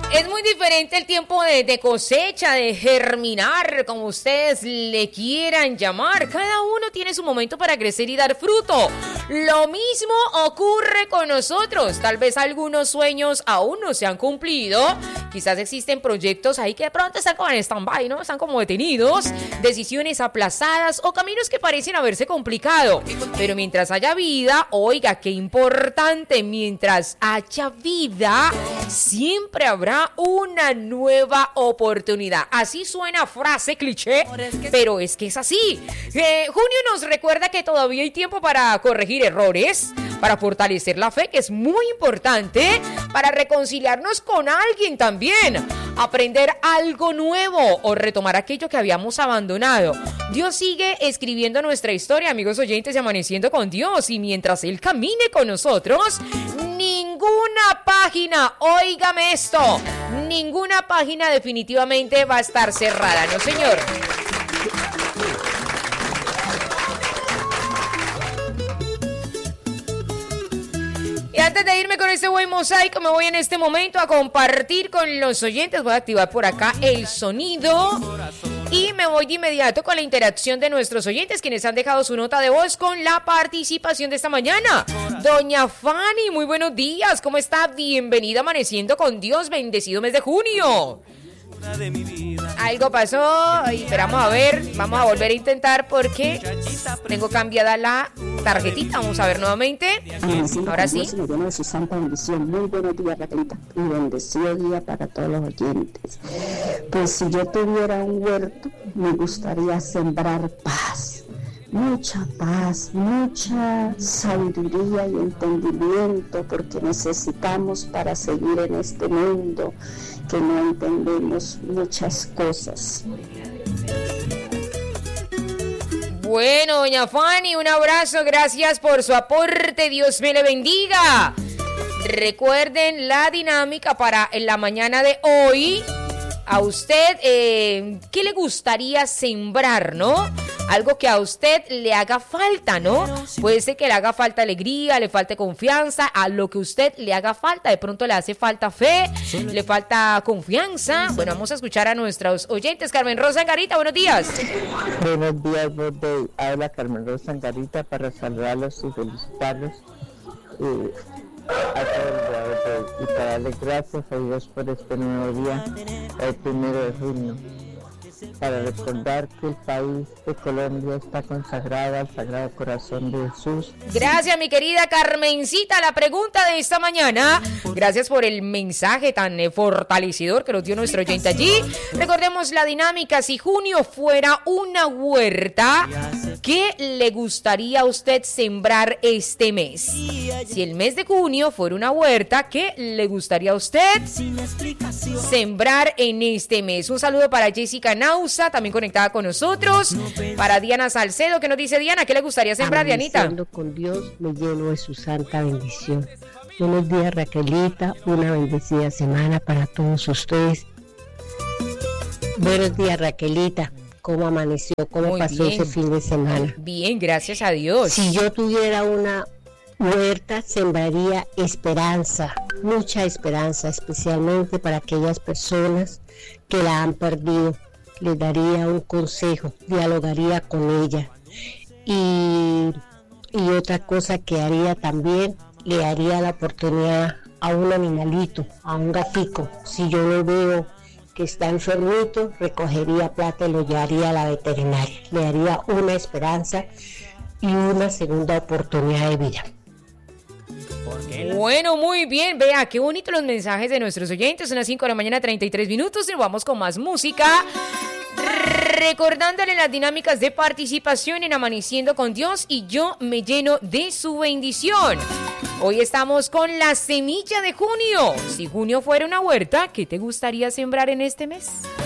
Es muy diferente el tiempo de cosecha, de germinar, como ustedes le quieran llamar. Cada uno tiene su momento para crecer y dar fruto. Lo mismo ocurre con nosotros. Tal vez algunos sueños aún no se han cumplido. Quizás existen proyectos ahí que de pronto están como en stand-by, ¿no? Están como detenidos, decisiones aplazadas o caminos que parecen haberse complicado. Pero mientras haya vida, oiga, qué importante, mientras haya vida, siempre habrá una nueva oportunidad. Así suena frase cliché, pero es que es así. Junio nos recuerda que todavía hay tiempo para corregir errores, para fortalecer la fe, que es muy importante, para reconciliarnos con alguien también, aprender algo nuevo o retomar aquello que habíamos abandonado. Dios sigue escribiendo nuestra historia, amigos oyentes, y amaneciendo con Dios, y mientras Él camine con nosotros, ninguna página, óigame esto, ninguna página definitivamente va a estar cerrada, ¿no, señor? Y antes de irme con este buen mosaico, me voy en este momento a compartir con los oyentes. Voy a activar por acá el sonido y me voy de inmediato con la interacción de nuestros oyentes, quienes han dejado su nota de voz con la participación de esta mañana. Doña Fanny, muy buenos días, ¿cómo está? Bienvenida Amaneciendo con Dios, bendecido mes de junio. Algo pasó, pero vamos a volver a intentar porque tengo cambiada la tarjetita. Vamos a ver nuevamente. Ahora sí. Me lleno de su santa bendición. Muy buenos días, Raquelita, y bendecido día para todos los oyentes. Pues si yo tuviera un huerto, me gustaría sembrar paz, mucha sabiduría y entendimiento, porque necesitamos para seguir en este mundo que no entendemos muchas cosas. Bueno, doña Fanny, un abrazo, gracias por su aporte, Dios me le bendiga. Recuerden la dinámica para en la mañana de hoy. A usted, ¿qué le gustaría sembrar, no? Algo que a usted le haga falta, ¿no? Puede ser que le haga falta alegría, le falte confianza, a lo que usted le haga falta. De pronto le hace falta fe, le falta confianza. Bueno, vamos a escuchar a nuestros oyentes. Carmen Rosa Angarita, buenos días. Buenos días, Borde. Habla Carmen Rosa Angarita para saludarlos y felicitarlos. A todos y para darle gracias a Dios por este nuevo día, el 1 de junio, para recordar que el país de Colombia está consagrado al Sagrado Corazón de Jesús. Gracias, mi querida Carmencita. La pregunta de esta mañana, gracias por el mensaje tan fortalecedor que nos dio nuestro oyente allí. Recordemos la dinámica: si junio fuera una huerta, ¿qué le gustaría a usted sembrar este mes? Si el mes de junio fuera una huerta, ¿qué le gustaría a usted sembrar en este mes? Un saludo para Jessica Nausa, también conectada con nosotros. Para Diana Salcedo, ¿qué nos dice Diana? ¿Qué le gustaría sembrar, Dianita? Amaneciendo con Dios, me lleno de su santa bendición. Buenos días, Raquelita, una bendecida semana para todos ustedes. Buenos días, Raquelita. ¿Cómo amaneció? ¿Cómo Muy pasó bien. ese fin de semana? Bien, gracias a Dios. Si yo tuviera una huerta, sembraría esperanza, mucha esperanza, especialmente para aquellas personas que la han perdido. Les daría un consejo, dialogaría con ella. Y otra cosa que haría también, le daría la oportunidad a un animalito, a un gatico. Si yo lo veo que está enfermito, recogería plata y lo llevaría a la veterinaria. Le daría una esperanza y una segunda oportunidad de vida. Bueno, muy bien. Vea, qué bonito los mensajes de nuestros oyentes. Son las 5 de la mañana, 33 minutos. Y nos vamos con más música. Recordándole las dinámicas de participación en Amaneciendo con Dios y yo me lleno de su bendición. Hoy estamos con la semilla de junio. Si junio fuera una huerta, ¿qué te gustaría sembrar en este mes?